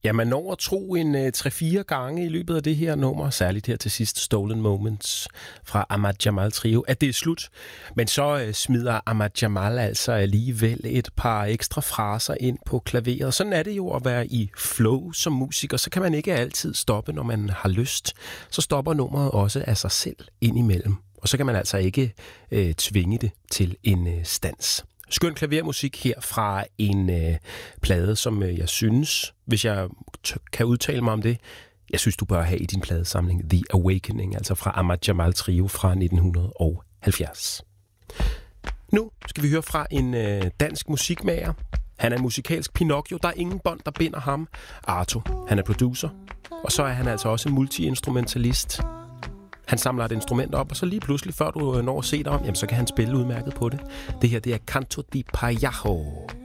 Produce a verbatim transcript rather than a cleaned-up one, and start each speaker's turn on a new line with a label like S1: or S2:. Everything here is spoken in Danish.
S1: Ja, man når at tro en uh, tre-fire gange i løbet af det her nummer, særligt her til sidst Stolen Moments fra Ahmad Jamal Trio, at det er slut. Men så uh, smider Ahmad Jamal altså alligevel et par ekstra fraser ind på klaveret. Sådan er det jo at være i flow som musiker, så kan man ikke altid stoppe, når man har lyst. Så stopper nummeret også af sig selv indimellem, og så kan man altså ikke uh, tvinge det til en uh, stands. Skøn klavermusik her fra en øh, plade, som øh, jeg synes, hvis jeg t- kan udtale mig om det, jeg synes, du bør have i din pladesamling The Awakening, altså fra Ahmad Jamal Trio fra nitten halvfjerds. Nu skal vi høre fra en øh, dansk musikmager. Han er en musikalsk Pinocchio. Der er ingen bånd, der binder ham. Arto, han er producer, og så er han altså også multi-instrumentalist. Han samler et instrument op, og så lige pludselig, før du når at se dig om, jamen, så kan han spille udmærket på det. Det her, det er Canto di Pagliaccio.